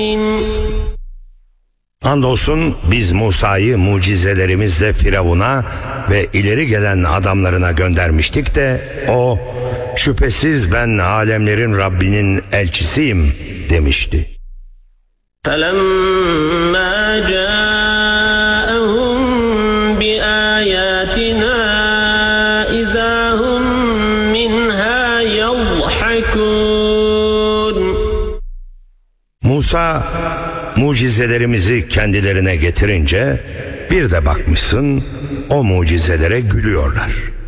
Andolsun biz Musa'yı mucizelerimizle Firavun'a ve ileri gelen adamlarına göndermiştik de o şüphesiz ben alemlerin Rabbinin elçisiyim demişti. فَلَمَّا جَاءَهُم بِآيَاتِنَا إِذَا هُم مِّنْهَا يَضْحَكُونَ Musa mucizelerimizi kendilerine getirince bir de bakmışsın o mucizelere gülüyorlar.